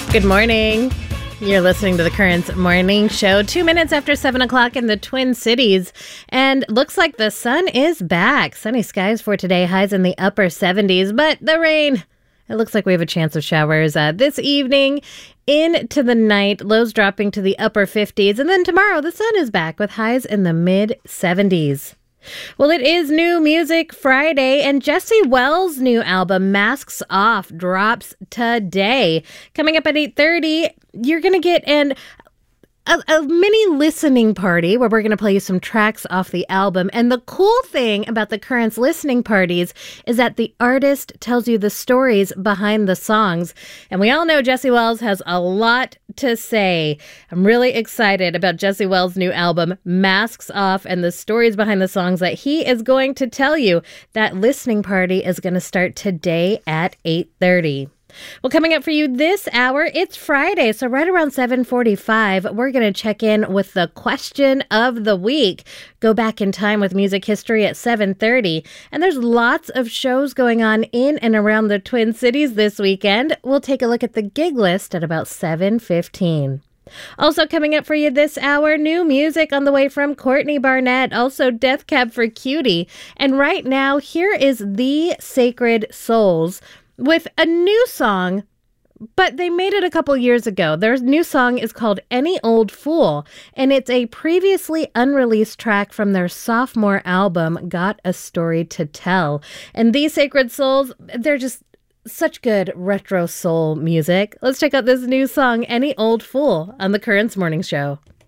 Good morning. You're listening to the Currents Morning Show, 2 minutes after 7 o'clock in the Twin Cities. And looks like the sun is back. Sunny skies for today, highs in the upper 70s. But the rain, it looks like we have a chance of showers this evening into the night, lows dropping to the upper 50s. And then tomorrow, the sun is back with highs in the mid 70s. Well, it is New Music Friday, and Jesse Wells' new album, Masks Off, drops today. Coming up at 8:30, you're going to get a mini listening party where we're going to play you some tracks off the album. And the cool thing about the Currents listening parties is that the artist tells you the stories behind the songs. And we all know Jesse Wells has a lot to say. I'm really excited about Jesse Wells' new album, Masks Off, and the stories behind the songs that he is going to tell you. That listening party is going to start today at 8:30. Well, coming up for you this hour, it's Friday, so right around 7:45, we're going to check in with the question of the week. Go back in time with music history at 7:30, and there's lots of shows going on in and around the Twin Cities this weekend. We'll take a look at the gig list at about 7:15. Also coming up for you this hour, new music on the way from Courtney Barnett, also Death Cab for Cutie. And right now, here is The Sacred Souls with a new song, but they made it a couple years ago. Their new song is called Any Old Fool, and it's a previously unreleased track from their sophomore album, Got a Story to Tell. And These Sacred Souls, they're just such good retro soul music. Let's check out this new song, Any Old Fool, on the Currents Morning Show.